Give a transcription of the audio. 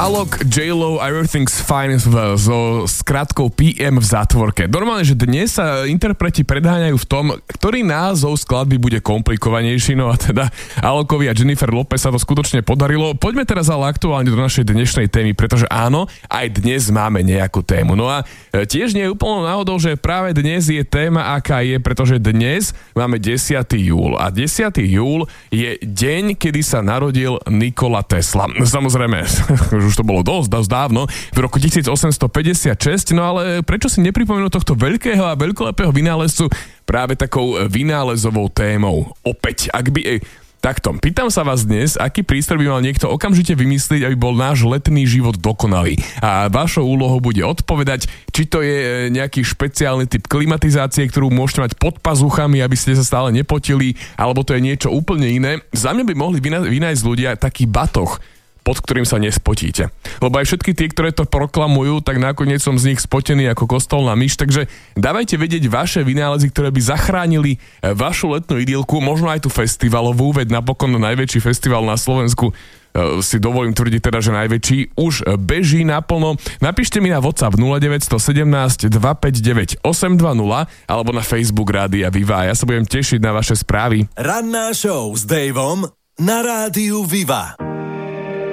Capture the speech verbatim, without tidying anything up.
Alok, J-Lo, Everything's Fine so skratkou pé em v zátvorke. Normálne, že dnes sa interpreti predháňajú v tom, ktorý názov skladby bude komplikovanejší, no a teda Alokovi a Jennifer Lopez sa to skutočne podarilo. Poďme teraz ale aktuálne do našej dnešnej témy, pretože áno, aj dnes máme nejakú tému. No a tiež nie je úplnou náhodou, že práve dnes je téma, aká je, pretože dnes máme desiateho júla a desiateho júla je deň, kedy sa narodil Nikola Tesla. Samozrejme, už to bolo dosť, dosť dávno, v roku tisícosemstopäťdesiatšesť, no ale prečo si nepripomenú tohto veľkého a veľkolepého vynálezcu práve takou vynálezovou témou? Opäť, ak by... Takto, pýtam sa vás dnes, aký prístroj by mal niekto okamžite vymyslieť, aby bol náš letný život dokonalý. A vašou úlohou bude odpovedať, či to je nejaký špeciálny typ klimatizácie, ktorú môžete mať pod pazuchami, aby ste sa stále nepotili, alebo to je niečo úplne iné. Za mňa by mohli vynájsť ľudia taký batoh, pod ktorým sa nespotíte. Lebo aj všetky tie, ktoré to proklamujú, tak nakoniec som z nich spotený ako kostolná myš, takže dávajte vedieť vaše vynálezy, ktoré by zachránili vašu letnú idylku, možno aj tú festivalovú, veď napokon najväčší festival na Slovensku, si dovolím tvrdiť teda, že najväčší, už beží naplno. Napíšte mi na WhatsApp nula deväť jedna sedem dva päť deväť osem dva nula alebo na Facebook Rádia Viva. Ja sa budem tešiť na vaše správy. Ranná show s Davom na Rádiu Viva.